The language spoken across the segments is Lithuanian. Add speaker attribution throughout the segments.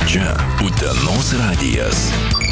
Speaker 1: Čia Utenos radijas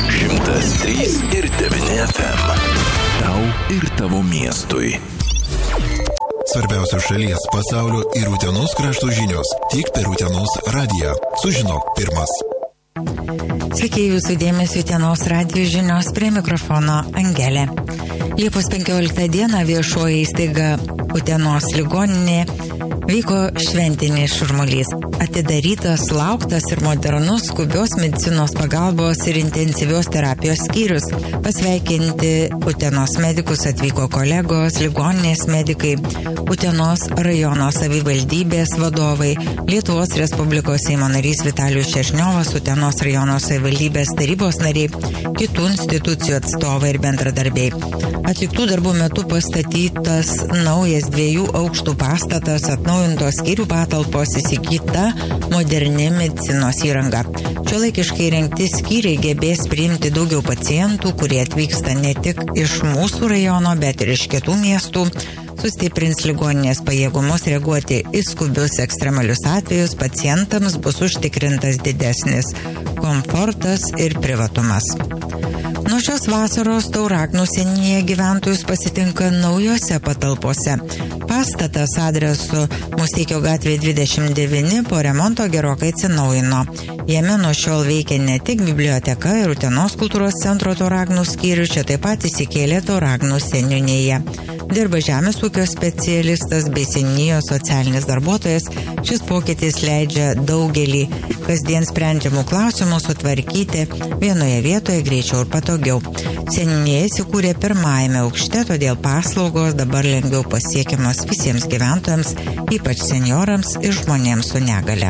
Speaker 1: 103,9 FM. Tau ir tavo miestui.
Speaker 2: Svarbiausios šalies, pasaulio ir Utenos krašto žinios tik per Utenos radiją. Sužinok pirmas.
Speaker 3: Sveiki, jūsų dėmesio Utenos radijo žinios, prie mikrofono Angelė. Liepos 15 dieną viešoji įstaiga Utenos ligoninė vyko šventinis šurmulys. Atidarytas, lauktas ir modernus skubios medicinos pagalbos ir intensyvios terapijos skyrius. Pasveikinti Utenos medikus atvyko kolegos, ligoninės medikai, Utenos rajono savivaldybės vadovai, Lietuvos Respublikos Seimo narys Vitalijus Šešniovas, Utenos rajono savivaldybės tarybos nariai, kitų institucijų atstovai ir bendradarbiai. Atliktų darbų metu pastatytas naujas 2 aukštų pastatas, atnaujintos skyrių patalpos, įsigyta moderni medicinos įranga. Šiuolaikiškai įrengti skyriai gebės priimti daugiau pacientų, kurie atvyksta ne tik iš mūsų rajono, bet ir iš kitų miestų. Sustiprins ligoninės pajėgumus reaguoti į skubius ekstremalius atvejus, pacientams bus užtikrintas didesnis komfortas ir privatumas. Nuo šios vasaros Tauragnų seniūnijoje gyventojus pasitinka naujose patalpose. Pastatas adresu Musteikio gatvė 29 po remonto gerokai atsinaujino. Jame nuo šiol veikia ne tik biblioteka ir Utenos kultūros centro Tauragnų skyrius, čia taip pat įsikėlė Tauragnų seniūnijoje. Dirba žemės ūkio specialistas bei seniūnijos socialinis darbuotojas. Šis pokytis leidžia daugelį kasdien sprendžiamų klausimų sutvarkyti vienoje vietoje greičiau ir patogiau. Seniūnija įsikūrė pirmajame aukšte, todėl paslaugos dabar lengviau pasiekiamos visiems gyventojams, ypač seniorams ir žmonėms su negale.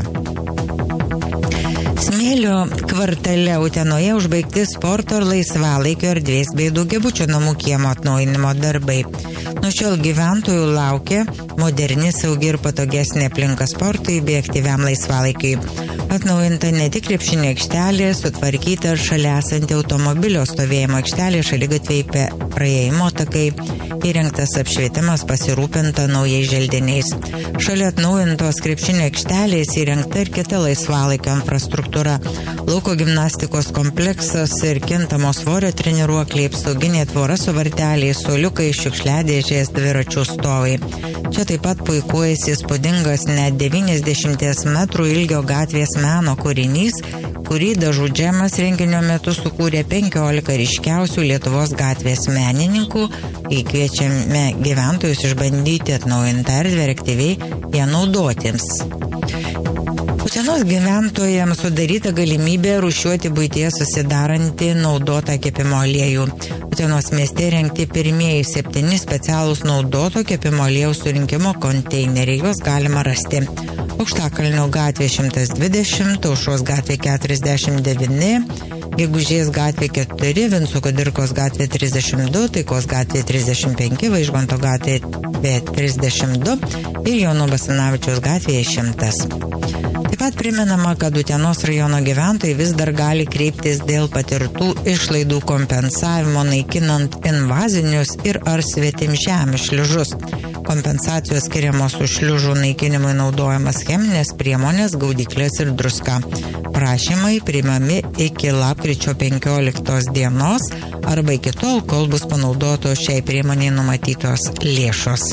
Speaker 3: Smėlio kvartale Utenoje užbaigti sporto ir laisvalaikio erdvės bei daugiabučio namų kiemo atnaujinimo darbai. Nuo šiol gyventojų laukia moderni, saugi ir patogesnė aplinka sportui bei aktyviam laisvalaikiui. Atnaujinta ne tik krepšinio aikštelė, sutvarkyta ir šalia esanti automobilio stovėjimo aikštelė, šaligatviai, praėjimo takai, įrengtas apšvietimas, pasirūpinta naujais želdiniais. Šalia atnaujintos krepšinio aikštelės įrengta ir kita laisvalaikio infrastruktūra. Lauko gimnastikos kompleksas ir kintamo svorio treniruokliai, apsauginė tvora su varteliais, suoliukai, šiukšliadėžės, dviračių stovai. Čia taip pat puikuojasi įspūdingas net 90 metrų ilgio gatvės meno kūrinys, kurį Dažų džemas renginio metu sukūrė 15 ryškiausių Lietuvos gatvės menininkų. Kviečiame gyventojus išbandyti atnaujintą erdvę ir aktyviai ją naudotiems. Utenos gyventojams sudaryta galimybė rūšiuoti buityje susidarantį naudotą kepimo aliejų. Utenos mieste rengti pirmieji 7 specialūs naudoto kepimo aliejaus surinkimo konteineriai. Juos galima rasti Aukštakalnio gatvė 120, Aušros gatvė 49, Gegužės gatvė 4, Vinco Kudirkos gatvė 32, Taikos gatvė 35, Vaižganto gatvė 32 ir Jono Basanavičiaus gatvėje 100. Taip pat primenama, kad Utenos rajono gyventojai vis dar gali kreiptis dėl patirtų išlaidų kompensavimo naikinant invazinius ir ar svetimžemių šliužus. Kompensacijos skiriamos už šliužų naikinimui naudojamas cheminės priemonės, gaudyklės ir druska. Prašymai priimami iki lapkričio 15 dienos arba iki tol, kol bus panaudotos šiai priemoniai numatytos lėšos.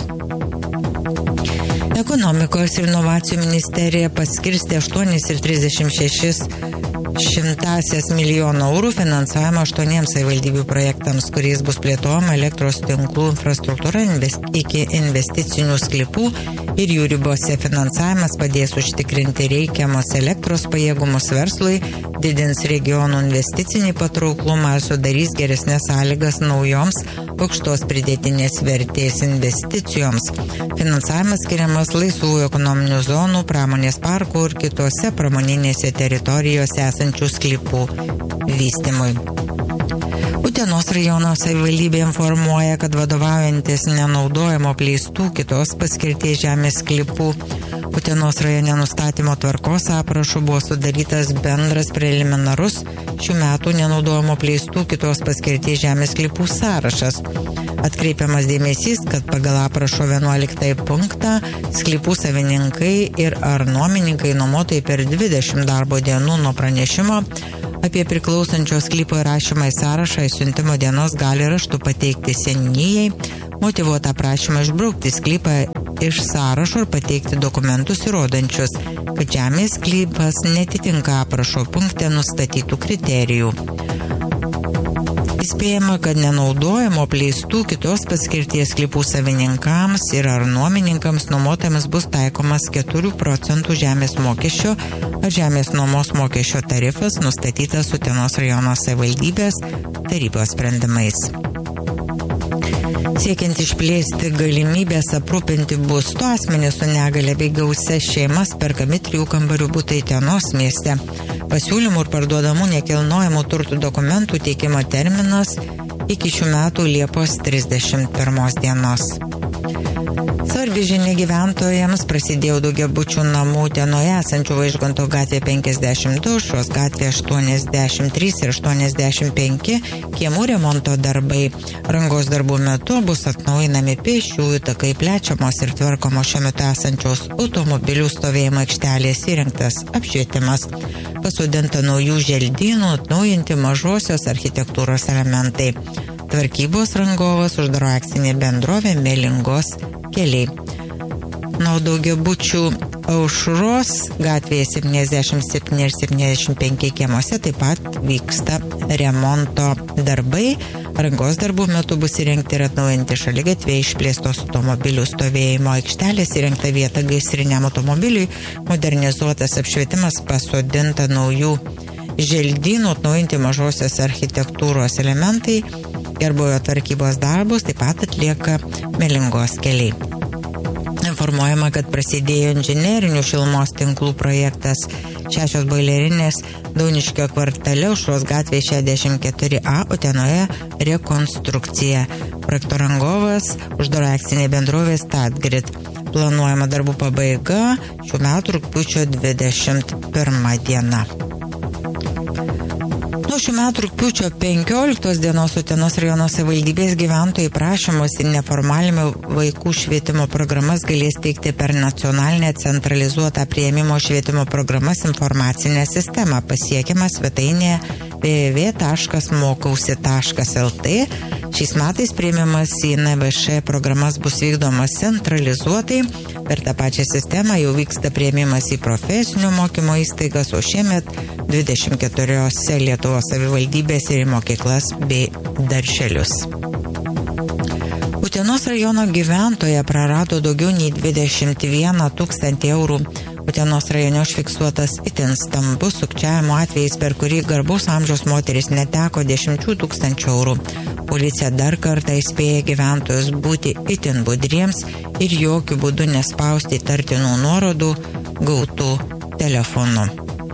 Speaker 3: Ekonomikos ir inovacijų ministerija paskirstė 8,36 milijono eurų finansavimą 8 savivaldybių projektams, kuriais bus plėtojama elektros tinklų infrastruktūra iki investicinių sklypų ir jų ribose. Finansavimas padės užtikrinti reikiamus elektros pajėgumus verslui, didins regionų investicinį patrauklumą ir sudarys geresnės sąlygas naujoms aukštos pridėtinės vertės investicijoms. Finansavimas skiriamas laisvųjų ekonominių zonų, pramonės parkų ir kitose pramoninėse teritorijose esančių sklypų vystymui. Utenos rajono savivaldybė informuoja, kad vadovaujantis nenaudojimo apleistų kitos paskirties žemės sklypų Utenos rajone nustatymo tvarkos aprašu buvo sudarytas bendras preliminarus šių metų nenaudojimo apleistų kitos paskirties žemės sklypų sąrašas. Atkreipiamas dėmesys, kad pagal aprašo 11 punktą sklypų savininkai ir ar nuomininkai nuomotojai per 20 darbo dienų nuo pranešimo apie priklausančio sklypo įrašymą į sąrašą išsiuntimo dienos gali raštu pateikti seniūnijai, motyvuotą prašymą išbraukti sklypą iš sąrašo ir pateikti dokumentus įrodančius, kad žemės sklypas netitinka aprašo punkte nustatytų kriterijų. Įspėjama, kad nenaudojamo apleistų kitos paskirties sklypų savininkams ir ar nuomininkams nuomotojams bus taikomas 4% žemės mokesčio ar žemės nuomos mokesčio tarifas nustatytas Utenos rajono savivaldybės tarybos sprendimais. Siekiant išplėsti galimybės aprūpinti būstu asmenys su negale bei gausia šeimas perkami 3 kambarių butai Utenos mieste. Pasiūlymų ir parduodamų nekilnojamų turtų dokumentų teikimo terminas iki šių metų Liepos 31 dienos. Svarbi žinia gyventojams: prasidėjo daugiabučių namų Utenoje esančių Vaižganto gatvė 52, Aušros gatvė 83 ir 85 kiemų remonto darbai. Rangos darbų metu bus atnaujinami pėsčiųjų takai, plečiamos ir tvarkomos šiuo metu esančios automobilių stovėjimo aikštelės, įrengtas apšvietimas, pasodinta naujų želdynų, atnaujinti mažosios architektūros elementai. Tvarkybos rangovas uždaro akcinė bendrovė Mėlingos keliai. Nuo daugiabučių Aušros gatvėje 77 ir 75 kiemuose taip pat vyksta remonto darbai. Rangos darbų metu bus įrengti ir atnaujinti šaligatviai, išplėstos automobilių stovėjimo aikštelės, įrengta vieta gaisriniam automobiliui, modernizuotas apšvietimas, pasodinta naujų želdynų, atnaujinti mažosios architektūros elementai. Gerbojo tvarkybos darbus taip pat atlieka Mėlingos keliai. Informuojama, kad prasidėjo inžinerinių šilumos tinklų projektas 6 boilerinės Dauniškio kvartale Aušros gatvėje 64A Utenoje rekonstrukcija. Projekto rangovas uždaro akcinė bendrovė Statgrid. Planuojama darbų pabaiga šių metų rugpjūčio 21 diena. Nuo šių metų rugpjūčio 15 dienos Utenos rajono savivaldybės gyventojai prašymus ir neformalime vaikų švietimo programas galės teikti per nacionalinę centralizuotą priėmimo švietimo programas informacinę sistemą, pasiekiamą svetainėje www.mokausi.lt. Šiais metais priėmimas į NVŠ programas bus vykdomas centralizuotai. Per tą pačią sistemą jau vyksta priėmimas į profesinio mokymo įstaigas, o šiemet 24 Lietuvos savivaldybės ir į mokyklas bei darželius. Utenos rajono gyventoja prarado daugiau nei 21 000 eurų. Utenos rajone užfiksuotas itin stambus sukčiavimo atvejais, per kurį garbaus amžiaus moteris neteko 10 000 eurų. Policija dar kartą įspėja gyventojus būti itin budriems ir jokių būdų nespausti įtartinų nuorodų gautų telefonu.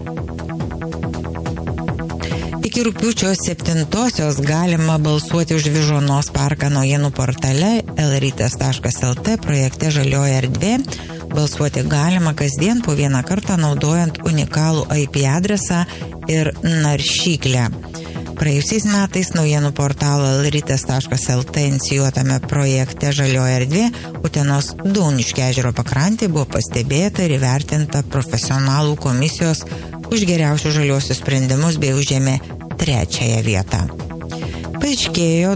Speaker 3: Iki rugpjūčio 7-osios galima balsuoti už Vyžuonos parką naujienų portale lrytas.lt projekte Žalioji erdvė. Balsuoti galima kasdien po vieną kartą naudojant unikalų IP adresą ir naršyklę. Praėjusiais metais naujienų portalo lrytas.lt inicijuotame projekte Žalioji erdvė Utenos Dauniškio ežero pakrantė buvo pastebėta ir įvertinta profesionalų komisijos už geriausius žaliuosius sprendimus bei užėmė 3 vietą. Paaiškėjo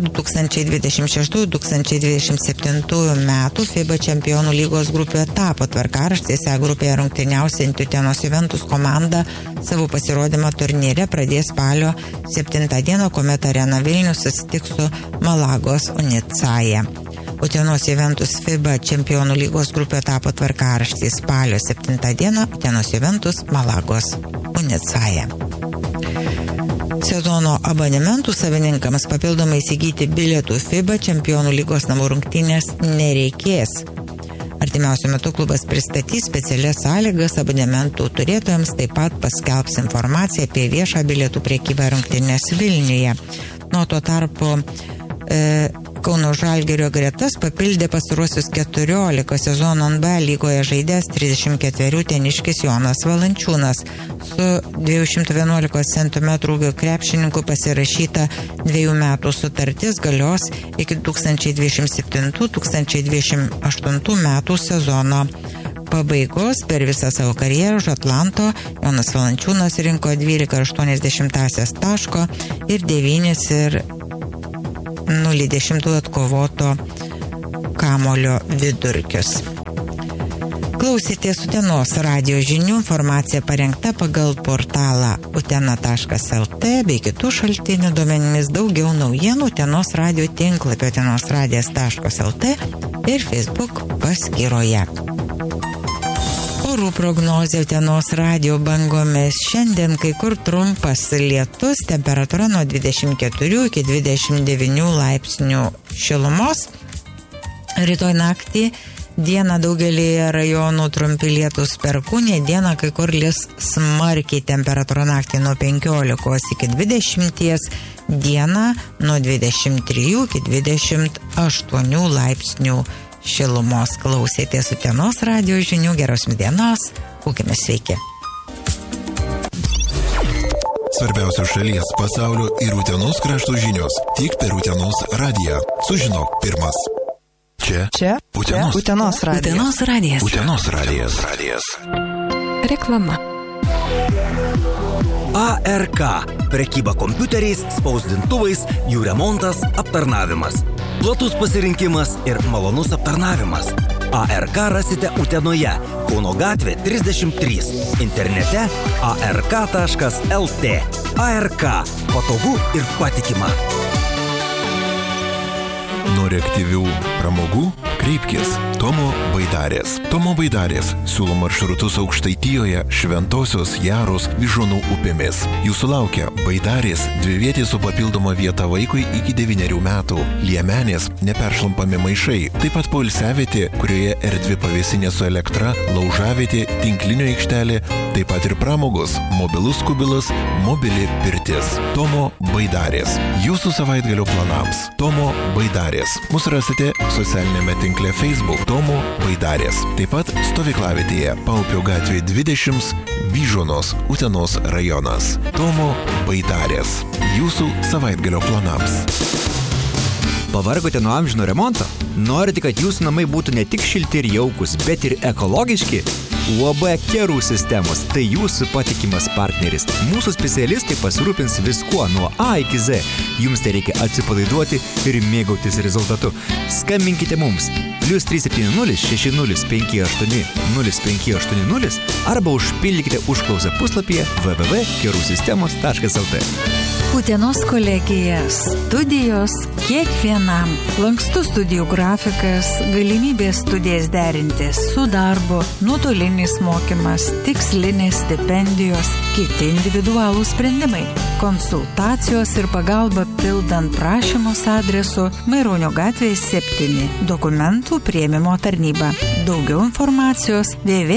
Speaker 3: 2026-2027 metų FIBA čempionų lygos grupių etapo tvarkaraštis. Grupėje rungtyniausianti Utenos Juventus komanda savo pasirodymą turnyre pradės spalio 7 dieną, kuomet Arena Vilnius susitiks su Malagos Unicaja. Utenos Juventus FIBA čempionų lygos grupių etapo tvarkaraštis spalio 7 dieną Utenos Juventus Malagos Unicaja. Sezono abonementų savininkams papildomai įsigyti bilietų FIBA čempionų lygos namų rungtynės nereikės. Artimiausiu metu klubas pristatys specialias sąlygas abonementų turėtojams, taip pat paskelbs informaciją apie viešą bilietų prekybą rungtynės Vilniuje. Nuo tuo tarpu Kauno Žalgirio gretas papildė pastaruosius 14 sezono NBA lygoje žaidęs 34 teniškis Jonas Valančiūnas. Su 211 cm ūgio krepšininku pasirašyta 2 metų sutartis galios iki 2027-2028 metų sezono pabaigos. Per visą savo karjerą už Atlanto Jonas Valančiūnas rinko 12,8 taško ir 9,0 atkovoto kamulio vidurkius. Klausėtės Utenos radijo žinių, informacija parengta pagal portalą utena.lt bei kitų šaltinių duomenimis. Daugiau naujienų Utenos radijo tinklapio utenosradijas.lt ir Facebook paskyroje. Orų prognozė Utenos radijo bangomis. Šiandien kai kur trumpas lietus, temperatūra nuo 24 iki 29 laipsnių šilumos. Rytoj naktį dieną daugelį rajonų trumpi lietus perkūnija, dieną kai kur lis smarkiai, temperatūra naktį nuo 15 iki 20, dieną nuo 23 iki 28 laipsnių šilumos. Klausėtės Utenos radijo žinių, geros dienos, būkime sveiki.
Speaker 2: Svarbiausios šalies, pasaulio ir Utenos krašto žinios tik per Utenos radiją. Sužinok pirmas. Čia Utenos radijas. Utenos radijas.
Speaker 4: Reklama.
Speaker 5: ARK. Prekyba kompiuteriais, spausdintuvais, jų remontas, aptarnavimas. Platus pasirinkimas ir malonus aptarnavimas. ARK rasite Utenoje, Kauno gatvė 33. Internete ark.lt. ARK. Patogu ir patikima.
Speaker 2: Nori aktyvių pramogų? Kreipkis Tomo Baidarės. Tomo Baidarės siūlo maršrutus Aukštaitijoje, Šventosios, Jaros, Vyžuonų upėmis. Jūsų laukia Baidarės, 2 vietės su papildoma vieta vaikui iki 9 metų, Liemenės, neperšlampami maišai, taip pat poilsiavietė, kurioje erdvi pavėsinė su elektra, laužavietė, tinklinio aikštelė, taip pat ir pramogos, mobilus kubilas, mobili pirtis. Tomo Baidarės. Jūsų savaitgalio planams. Tomo Baidarės. Mūsų rasite socialinėme tinkle Facebook Tomo Baidarės. Taip pat stovyklavietėje Paupio gatvė 20, Vyžuonos, Utenos rajonas. Tomo Baidarės. Jūsų savaitgalio planams.
Speaker 5: Pavargote nuo amžino remonto? Norite, kad jūsų namai būtų ne tik šilti ir jaukus, bet ir ekologiški? UAB Kerų sistemos – tai jūsų patikimas partneris. Mūsų specialistai pasirūpins viskuo nuo A iki Z. Jums tai reikia atsipalaiduoti ir mėgautis rezultatu. Skambinkite mums +370 6058 0580 arba užpildykite užklausą puslapyje www.kerusistemos.lt.
Speaker 4: Utenos kolegija – studijos kiekvienam. Lankstus studijų grafikas, galimybės studijas derinti su darbu, nuotolinis mokymas, tikslinės stipendijos, kiti individualūs sprendimai. Konsultacijos ir pagalba pildant prašymus adresu Maironio gatvės 7, dokumentų priėmimo tarnyba. Daugiau informacijos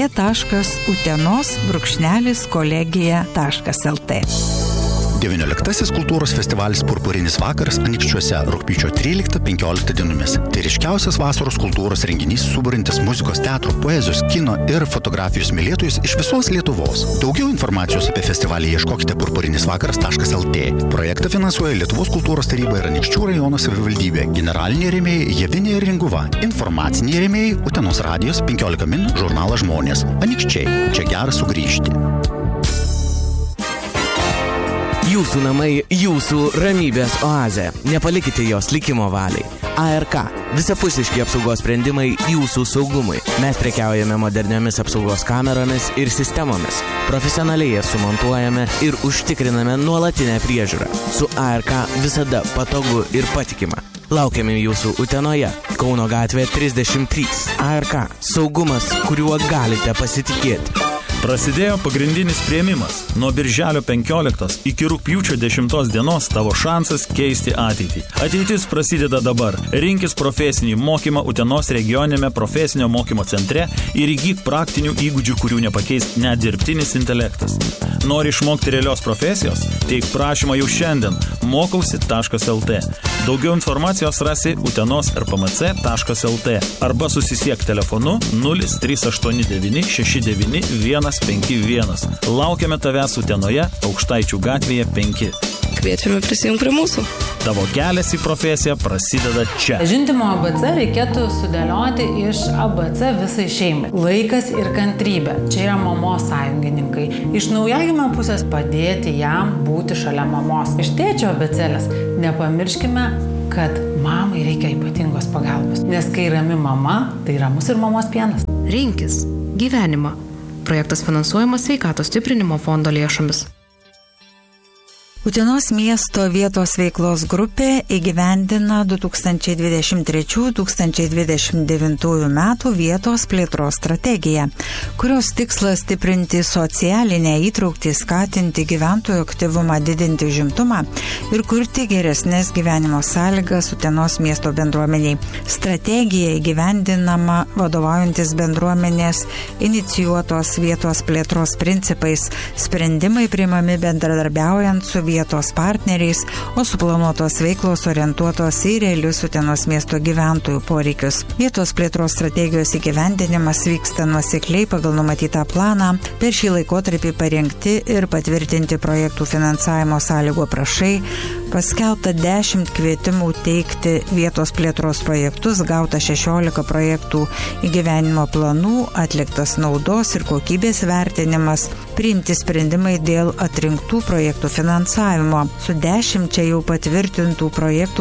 Speaker 4: www.utenos-kolegija.lt.
Speaker 6: 19 kultūros festivalis Purpurinis vakaras Anykščiuose rugpjūčio 13-15 dienomis. Tai ryškiausias vasaros kultūros renginys suburintis muzikos, teatro, poezijos, kino ir fotografijos mylėtojus iš visos Lietuvos. Daugiau informacijos apie festivalį ieškokite purpurinisvakaras.lt. Projektą finansuoja Lietuvos kultūros taryba ir Anykščių rajono savivaldybė. Generaliniai rėmėjai Javinė ir Ringuva. Informaciniai rėmėjai Utenos radijos 15 min žurnalas Žmonės. Anykščiai. Čia gera sugrįžti.
Speaker 7: Jūsų namai, jūsų ramybės oazė. Nepalikite jos likimo valiai. ARK. Visapusiški apsaugos sprendimai jūsų saugumui. Mes prekiaujame moderniomis apsaugos kameromis ir sistemomis. Profesionaliai jas sumontuojame ir užtikriname nuolatinę priežiūrą. Su ARK visada patogu ir patikima. Laukiame jūsų Utenoje, Kauno gatvė 33. ARK. Saugumas, kuriuo galite pasitikėti.
Speaker 8: Prasidėjo pagrindinis priėmimas. Nuo birželio 15 iki rugpjūčio 10 dienos tavo šansas keisti ateitį. Ateitis prasideda dabar. Rinkis profesinį mokymą Utenos regioninėme profesinio mokymo centre ir įgyk praktinių įgūdžių, kurių nepakeis net dirbtinis intelektas. Nori išmokti realios profesijos? Teik prašymą jau šiandien mokausi.lt. Daugiau informacijos rasi utenos.rpmc.lt arba susisiek telefonu 0389 69 151. Laukiame tavęs Utenoje, Aukštaičių gatvėje 5.
Speaker 9: Kviečiame prisijungti prie mūsų.
Speaker 8: Tavo kelias į profesiją prasideda čia.
Speaker 10: Žindymo ABC reikėtų sudėlioti iš ABC visai šeimai. Laikas ir kantrybė. Čia yra mamos sąjungininkai. Iš naujagimio pusės padėti jam būti šalia mamos. Iš tėčio abėcėlės nepamirškime, kad mamai reikia ypatingos pagalbos. Nes kai rami mama, tai ramus ir mamos pienas.
Speaker 9: Rinkis gyvenimą. Projektas finansuojamas Sveikatos stiprinimo fondo lėšomis.
Speaker 4: Utenos miesto vietos veiklos grupė įgyvendina 2023-2029 metų vietos plėtros strategiją, kurios tikslas stiprinti socialinę įtrauktį, skatinti gyventojų aktyvumą, didinti užimtumą ir kurti geresnės gyvenimo sąlygas Utenos miesto bendruomeniai. Strategija įgyvendinama vadovaujantis bendruomenės inicijuotos vietos plėtros principais, sprendimai priimami bendradarbiaujant su vietos partneriais, o suplanuotos veiklos orientuotos į realius Utenos miesto gyventojų poreikius. Vietos plėtros strategijos įgyvendinimas vyksta nuosekliai pagal numatytą planą. Per šį laikotarpį parengti ir patvirtinti projektų finansavimo sąlygų aprašai, paskelbta 10 kvietimų teikti vietos plėtros projektus, gauta 16 projektų įgyvenimo planų, atliktas naudos ir kokybės vertinimas, priimti sprendimai dėl atrinktų projektų finansavimo. Su 10 jau patvirtintų projektų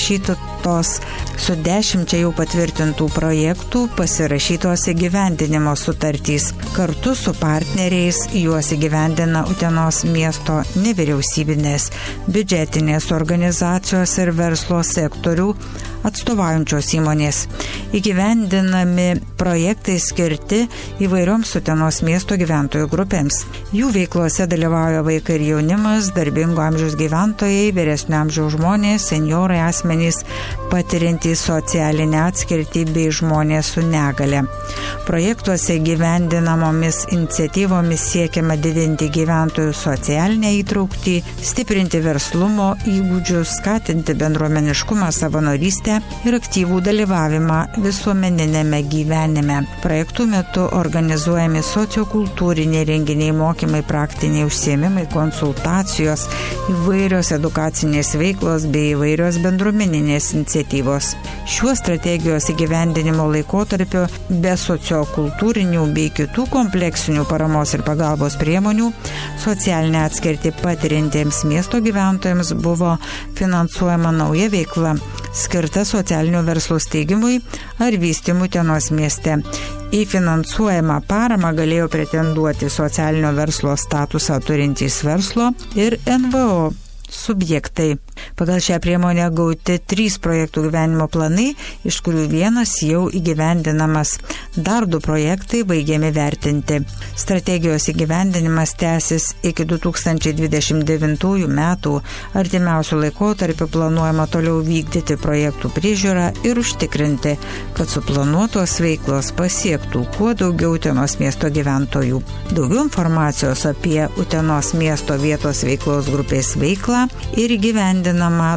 Speaker 4: pasirašytos įgyvendinimo sutartys. Kartu su partneriais juos įgyvendina Utenos miesto nevyriausybinės, biudžetinės organizacijos ir verslo sektorių atstovaujančios įmonės. Įgyvendinami projektai skirti įvairioms Utenos miesto gyventojų grupėms. Jų veiklose dalyvauja vaikai ir jaunimas, darbingo amžiaus gyventojai, vyresnio amžiaus žmonės, senjorai, asmenys patiriantys socialinę atskirtį bei žmonės su negale. Projektuose įgyvendinamomis iniciatyvomis siekiama didinti gyventojų socialinę įtrauktį, stiprinti verslumo įgūdžius, skatinti bendruomeniškumą, savanorystę ir aktyvų dalyvavimą visuomeninėme gyvenime. Projektų metu organizuojami sociokultūriniai renginiai, mokymai, praktiniai užsiėmimai, konsultacijos, įvairios edukacinės veiklos bei įvairios bendruomeninės iniciatyvos. Šiuo strategijos įgyvendinimo laikotarpiu be sociokultūrinių bei kitų kompleksinių paramos ir pagalbos priemonių socialinę atskirtį patiriantiems miesto gyventojams buvo finansuojama nauja veikla, skirta socialinių verslų steigimui ar vystymui Utenos mieste. Į finansuojamą paramą galėjo pretenduoti socialinio verslo statusą turintys verslo ir NVO subjektai. Pagal šią priemonę gauti 3 projektų gyvenimo planai, iš kurių vienas jau įgyvendinamas. Dar 2 projektai baigiami vertinti. Strategijos įgyvendinimas tęsis iki 2029 metų. Artimiausių laikotarpių planuojama toliau vykdyti projektų priežiūrą ir užtikrinti, kad suplanuotos veiklos pasiektų kuo daugiau Utenos miesto gyventojų. Daugiau informacijos apie Utenos miesto vietos veiklos grupės veiklą ir įgyvendinama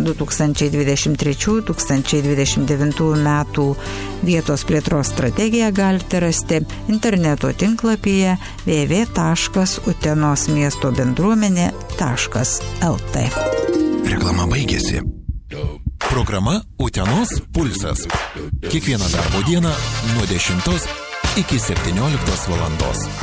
Speaker 4: 2023-2029 metų vietos plėtros strategiją galite rasti interneto tinklapyje www.utenosmiestobendruomenė.lt.
Speaker 2: Reklama baigėsi. Programa Utenos pulsas. Kiekvieną darbo dieną nuo 10 iki 17 valandos.